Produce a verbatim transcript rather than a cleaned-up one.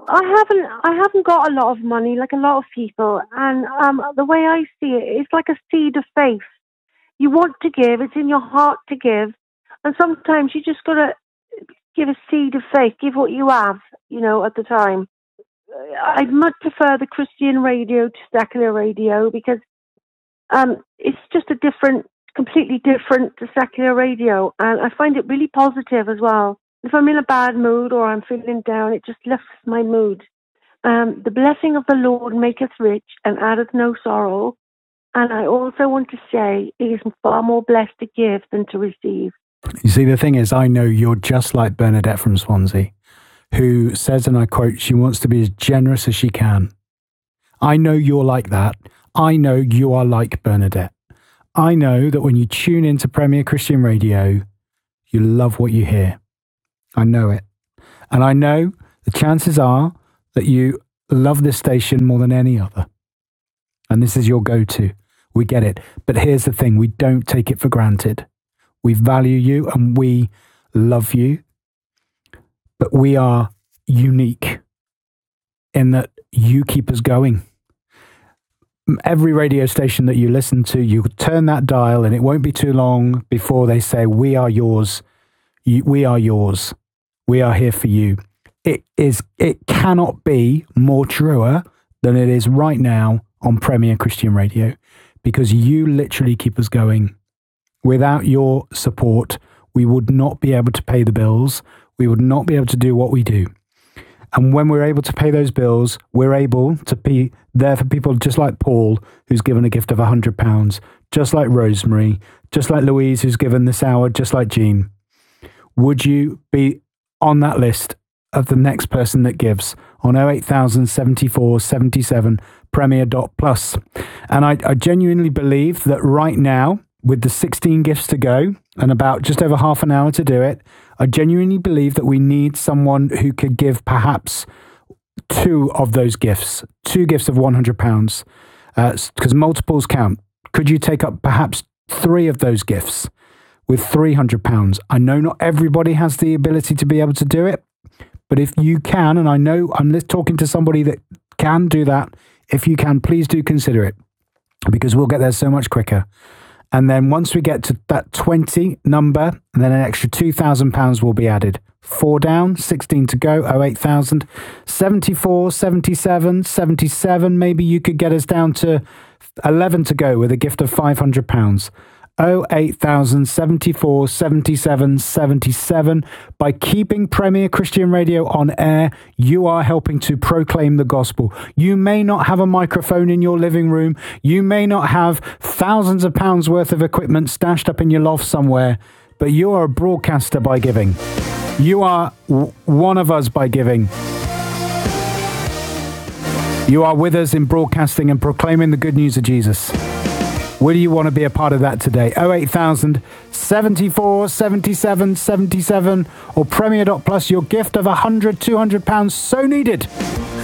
I haven't I haven't got a lot of money like a lot of people, and um, the way I see it, it's like a seed of faith. You want to give; it's in your heart to give, and sometimes you just got to give a seed of faith. Give what you have, you know, at the time. I'd much prefer the Christian radio to secular radio because um, it's just a different, completely different to secular radio, and I find it really positive as well. If I'm in a bad mood or I'm feeling down, it just lifts my mood. Um, the blessing of the Lord maketh rich and addeth no sorrow. And I also want to say it is far more blessed to give than to receive. You see, the thing is, I know you're just like Bernadette from Swansea, who says, and I quote, she wants to be as generous as she can. I know you're like that. I know you are like Bernadette. I know that when you tune into Premier Christian Radio, you love what you hear. I know it. And I know the chances are that you love this station more than any other. And this is your go-to. We get it. But here's the thing. We don't take it for granted. We value you and we love you. But we are unique in that you keep us going. Every radio station that you listen to, you turn that dial and it won't be too long before they say, we are yours. You, we are yours. We are here for you. It is. It cannot be more truer than it is right now on Premier Christian Radio, because you literally keep us going. Without your support, we would not be able to pay the bills. We would not be able to do what we do. And when we're able to pay those bills, we're able to be there for people just like Paul, who's given a gift of one hundred pounds, just like Rosemary, just like Louise, who's given this hour, just like Jean. Would you be on that list of the next person that gives on oh eight thousand seventy-four seventy-seven premier dot plus? And I, I genuinely believe that right now, with the sixteen gifts to go and about just over half an hour to do it, I genuinely believe that we need someone who could give perhaps two of those gifts, two gifts of one hundred pounds, because uh, multiples count. Could you take up perhaps three of those gifts with three hundred pounds? I know not everybody has the ability to be able to do it, but if you can, and I know I'm talking to somebody that can do that, if you can, please do consider it, because we'll get there so much quicker. And then once we get to that twenty number, and then an extra two thousand pounds will be added. Four down, sixteen to go, oh eight thousand, seventy-four, seventy-seven, seventy-seven. Maybe you could get us down to eleven to go with a gift of five hundred pounds. oh eight thousand, seventy-four, seventy-seven, seventy-seven. By keeping Premier Christian Radio on air, you are helping to proclaim the gospel. You may not have a microphone in your living room. You may not have thousands of pounds worth of equipment stashed up in your loft somewhere, but you are a broadcaster by giving. You are w- one of us by giving. You are with us in broadcasting and proclaiming the good news of Jesus. Will you want to be a part of that today? oh eight thousand, seventy-four, seventy-seven, seventy-seven or premier dot plus, your gift of one hundred, two hundred pounds so needed.